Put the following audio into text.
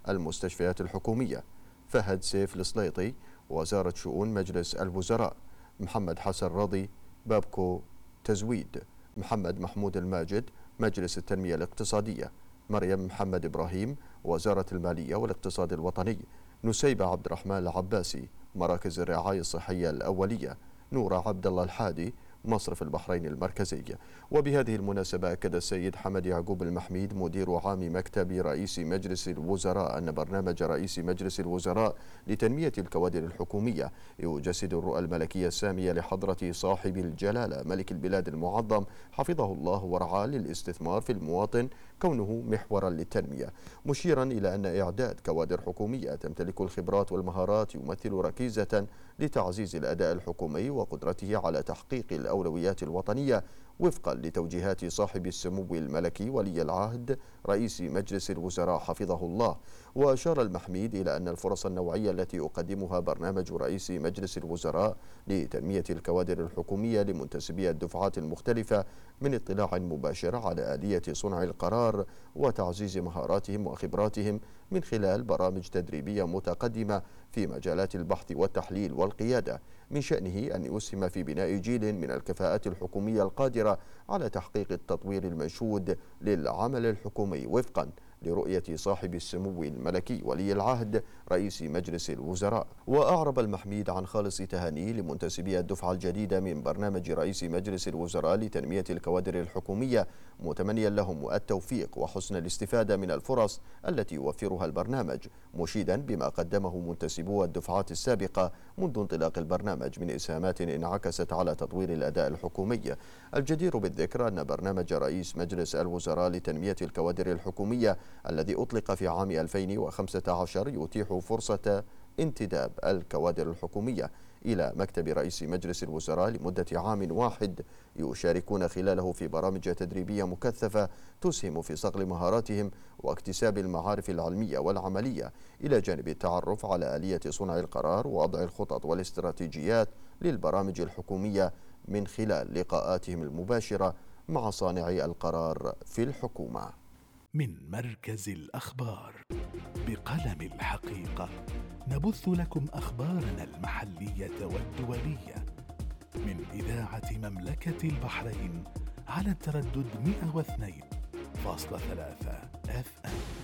المستشفيات الحكومية. فهد سيف السليطي وزارة شؤون مجلس الوزراء. محمد حسن رضي بابكو تزويد. محمد محمود الماجد مجلس التنمية الاقتصادية. مريم محمد إبراهيم وزارة المالية والاقتصاد الوطني. نسيبة عبد الرحمن العباسي مراكز الرعاية الصحية الأولية. نورة عبد الله الحادي مصرف البحرين المركزي. وبهذه المناسبة أكد السيد حمد يعقوب المحميد مدير عام مكتب رئيس مجلس الوزراء أن برنامج رئيس مجلس الوزراء لتنمية الكوادر الحكومية يجسد الرؤى الملكية السامية لحضرة صاحب الجلالة ملك البلاد المعظم حفظه الله ورعاه للاستثمار في المواطن كونه محورا للتنمية، مشيرا إلى أن إعداد كوادر حكومية تمتلك الخبرات والمهارات يمثل ركيزة لتعزيز الأداء الحكومي وقدرته على تحقيق الأولويات الوطنية وفقا لتوجيهات صاحب السمو الملكي ولي العهد رئيس مجلس الوزراء حفظه الله. وأشار المحميد إلى أن الفرص النوعية التي يقدمها برنامج رئيس مجلس الوزراء لتنمية الكوادر الحكومية لمنتسبي الدفعات المختلفة من اطلاع مباشر على آلية صنع القرار وتعزيز مهاراتهم وخبراتهم من خلال برامج تدريبية متقدمة في مجالات البحث والتحليل والقيادة، من شأنه أن يسهم في بناء جيل من الكفاءات الحكومية القادرة على تحقيق التطوير المنشود للعمل الحكومي وفقا لرؤية صاحب السمو الملكي ولي العهد رئيس مجلس الوزراء. وأعرب المحميد عن خالص تهانيه لمنتسبي الدفعة الجديدة من برنامج رئيس مجلس الوزراء لتنمية الكوادر الحكومية، متمنيا لهم التوفيق وحسن الاستفادة من الفرص التي يوفرها البرنامج، مشيدا بما قدمه منتسبو الدفعات السابقة منذ انطلاق البرنامج من إسهامات انعكست على تطوير الأداء الحكومي. الجدير بالذكر أن برنامج رئيس مجلس الوزراء لتنمية الكوادر الحكومية الذي أطلق في عام 2015 يتيح فرصة انتداب الكوادر الحكومية إلى مكتب رئيس مجلس الوزراء لمدة عام واحد يشاركون خلاله في برامج تدريبية مكثفة تسهم في صقل مهاراتهم واكتساب المعارف العلمية والعملية، إلى جانب التعرف على آلية صنع القرار ووضع الخطط والاستراتيجيات للبرامج الحكومية من خلال لقاءاتهم المباشرة مع صانعي القرار في الحكومة. من مركز الأخبار بقلم الحقيقة نبث لكم أخبارنا المحلية والدولية من إذاعة مملكة البحرين على التردد 102.3 FM.